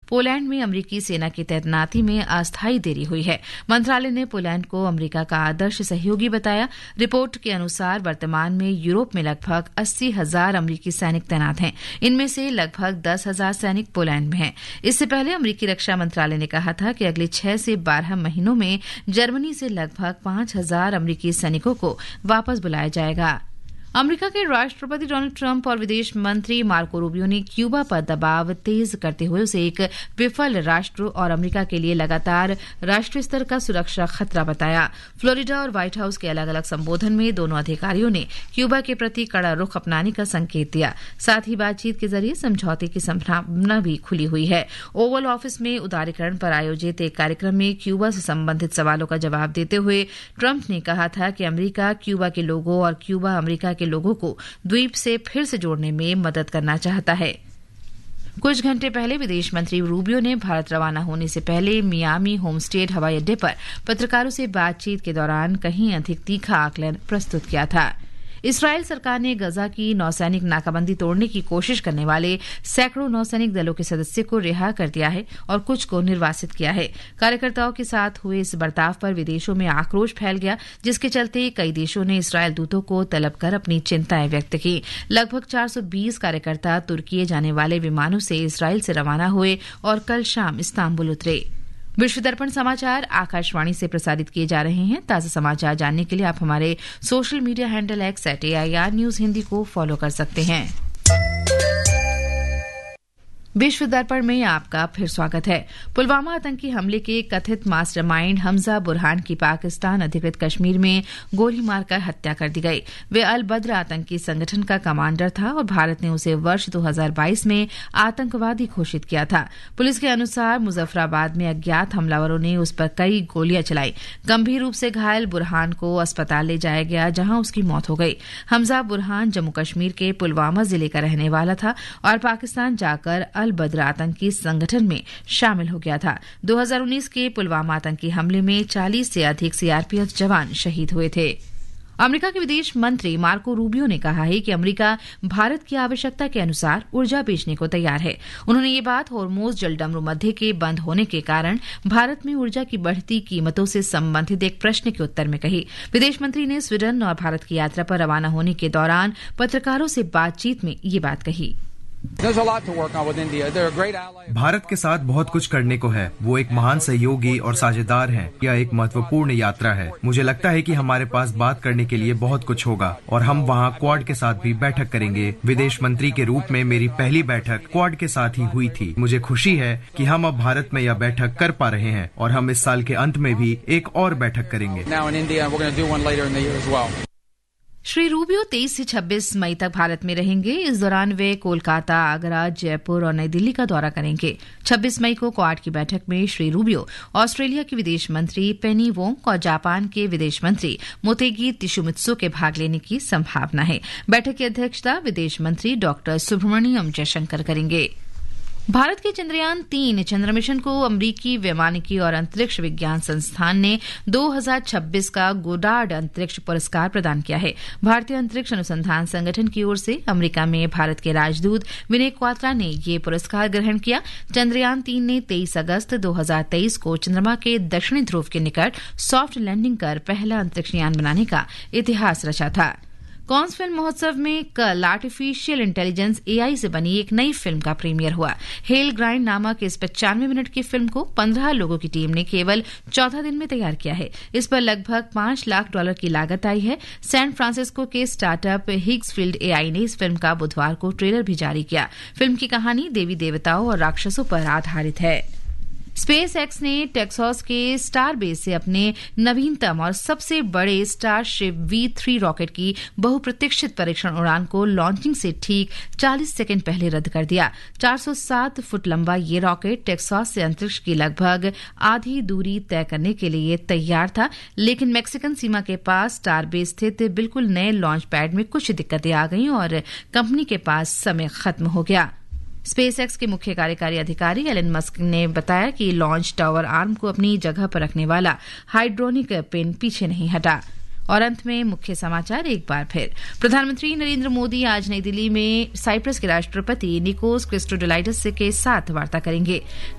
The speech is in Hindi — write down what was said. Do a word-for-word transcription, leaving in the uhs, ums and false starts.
पोलैंड में अमरीकी सेना की तैनाती में अस्थायी देरी हुई है। मंत्रालय ने पोलैंड को अमरीका का आदर्श सहयोगी बताया। रिपोर्ट के अनुसार वर्तमान में यूरोप में लगभग अस्सी हजार अमरीकी सैनिक तैनात हैं। इनमें से लगभग दस हजार सैनिक पोलैंड में हैं। इससे पहले अमरीकी रक्षा मंत्रालय ने कहा था कि अगले छह से बारह महीनों में जर्मनी से लगभग पांच हजार अमरीकी सैनिकों को वापस बुलाया जाएगा। अमेरिका के राष्ट्रपति डोनाल्ड ट्रंप और विदेश मंत्री मार्को रूबियो ने क्यूबा पर दबाव तेज करते हुए उसे एक विफल राष्ट्र और अमेरिका के लिए लगातार राष्ट्रीय स्तर का सुरक्षा खतरा बताया। फ्लोरिडा और व्हाइट हाउस के अलग अलग संबोधन में दोनों अधिकारियों ने क्यूबा के प्रति कड़ा रुख अपनाने का संकेत दिया। साथ ही बातचीत के जरिए समझौते की संभावना भी खुली हुई है। ओवल ऑफिस में उदारीकरण पर आयोजित एक कार्यक्रम में क्यूबा से संबंधित सवालों का जवाब देते हुए ट्रंप ने कहा था कि अमेरिका क्यूबा के लोगों और क्यूबा अमेरिका के लोगों को द्वीप से फिर से जोड़ने में मदद करना चाहता है। कुछ घंटे पहले विदेश मंत्री रूबियो ने भारत रवाना होने से पहले मियामी होमस्टेड हवाई अड्डे पर पत्रकारों से बातचीत के दौरान कहीं अधिक तीखा आकलन प्रस्तुत किया था। इस्राएल सरकार ने गजा की नौसैनिक नाकाबंदी तोड़ने की कोशिश करने वाले सैकड़ों नौसैनिक दलों के सदस्य को रिहा कर दिया है और कुछ को निर्वासित किया है। कार्यकर्ताओं के साथ हुए इस बर्ताव पर विदेशों में आक्रोश फैल गया, जिसके चलते कई देशों ने इस्राएल दूतों को तलब कर अपनी चिंताएं व्यक्त की। लगभग चार सौ बीस कार्यकर्ता तुर्की जाने वाले विमानों से इस्राएल से रवाना हुए और कल शाम इस्तांबुल उतरे। विश्व दर्पण समाचार आकाशवाणी से प्रसारित किए जा रहे हैं। ताजा समाचार जानने के लिए आप हमारे social media handle x eight AIR news Hindi को फॉलो कर सकते हैं। विश्व दर्पण में आपका फिर स्वागत है। पुलवामा आतंकी हमले के कथित मास्टरमाइंड हमजा बुरहान की पाकिस्तान अधिकृत कश्मीर में गोली मारकर हत्या कर दी गई। वे अल बद्र आतंकी संगठन का कमांडर था और भारत ने उसे वर्ष दो हजार बाईस में आतंकवादी घोषित किया था। पुलिस के अनुसार मुजफ्फराबाद में अज्ञात हमलावरों ने उस पर कई गोलियां चलाई। गंभीर रूप से घायल बुरहान को अस्पताल ले जाया गया, जहां उसकी मौत हो गई। हमजा बुरहान जम्मू कश्मीर के पुलवामा जिले का रहने वाला था और पाकिस्तान जाकर अल बद्र आतंकी संगठन में शामिल हो गया था। दो हजार उन्नीस के पुलवामा आतंकी हमले में चालीस से अधिक सीआरपीएफ जवान शहीद हुए थे। अमेरिका के विदेश मंत्री मार्को रूबियो ने कहा है कि अमेरिका भारत की आवश्यकता के अनुसार ऊर्जा बेचने को तैयार है। उन्होंने ये बात होर्मुज जलडमरू मध्य के बंद होने के कारण भारत में ऊर्जा की बढ़ती कीमतों से संबंधित एक प्रश्न के उत्तर में कही। विदेश मंत्री ने स्वीडन और भारत की यात्रा पर रवाना होने के दौरान पत्रकारों से बातचीत में ये बात कही। भारत के साथ बहुत कुछ करने को है। वो एक महान सहयोगी और साझेदार हैं। यह एक महत्वपूर्ण यात्रा है। मुझे लगता है कि हमारे पास बात करने के लिए बहुत कुछ होगा और हम वहाँ क्वाड के साथ भी बैठक करेंगे। विदेश मंत्री के रूप में मेरी पहली बैठक क्वाड के साथ ही हुई थी। मुझे खुशी है कि हम अब भारत में यह बैठक कर पा रहे हैं और हम इस साल के अंत में भी एक और बैठक करेंगे। श्री रूबियो तेईस से छब्बीस मई तक भारत में रहेंगे। इस दौरान वे कोलकाता, आगरा, जयपुर और नई दिल्ली का दौरा करेंगे। छब्बीस मई को क्वाड की बैठक में श्री रूबियो ऑस्ट्रेलिया के विदेश मंत्री पेनी वोंग और जापान के विदेश मंत्री मोतेगी तिशुमित्सु के भाग लेने की संभावना है। बैठक की अध्यक्षता विदेश मंत्री डॉक्टर सुब्रमण्यम जयशंकर करेंगे। भारत के चंद्रयान तीन चंद्र मिशन को अमरीकी वैमानिकी और अंतरिक्ष विज्ञान संस्थान ने दो हजार छब्बीस का गोडार्ड अंतरिक्ष पुरस्कार प्रदान किया है। भारतीय अंतरिक्ष अनुसंधान संगठन की ओर से अमरीका में भारत के राजदूत विनय क्वात्रा ने ये पुरस्कार ग्रहण किया। चंद्रयान तीन ने तेईस अगस्त दो हजार तेईस को चंद्रमा के दक्षिणी ध्रुव के निकट सॉफ्ट लैंडिंग कर पहला अंतरिक्ष यान बनाने का इतिहास रचा था। कॉन्स फिल्म महोत्सव में कल आर्टिफिशियल इंटेलिजेंस एआई से बनी एक नई फिल्म का प्रीमियर हुआ। हेल ग्राइंड नामक इस पचानवे मिनट की फिल्म को पंद्रह लोगों की टीम ने केवल चौदह दिन में तैयार किया है। इस पर लगभग पांच लाख डॉलर की लागत आई है। सैन फ्रांसिस्को के स्टार्टअप हिग्सफील्ड एआई ने इस फिल्म का बुधवार को ट्रेलर भी जारी किया। फिल्म की कहानी देवी देवताओं और राक्षसों पर आधारित है। स्पेस एक्स ने टेक्सास के स्टार बेस से अपने नवीनतम और सबसे बड़े स्टारशिप वी थ्री रॉकेट की बहुप्रतीक्षित परीक्षण उड़ान को लॉन्चिंग से ठीक चालीस सेकंड पहले रद्द कर दिया। चार सौ सात फुट लंबा ये रॉकेट टेक्सास से अंतरिक्ष की लगभग आधी दूरी तय करने के लिए तैयार था, लेकिन मैक्सिकन सीमा के पास स्टार बेस स्थित बिल्कुल नए लॉन्च पैड में कुछ दिक्कतें आ गईं और कंपनी के पास समय खत्म हो गया। स्पेस एक्स के मुख्य कार्यकारी अधिकारी एलन मस्क ने बताया कि लॉन्च टावर आर्म को अपनी जगह पर रखने वाला हाइड्रोनिक पिन पीछे नहीं हटा। और अंत में मुख्य समाचार एक बार फिर। प्रधानमंत्री नरेंद्र मोदी आज नई दिल्ली में साइप्रस के राष्ट्रपति निकोस क्रिस्टोडोलाइडस के साथ वार्ता करेंगे।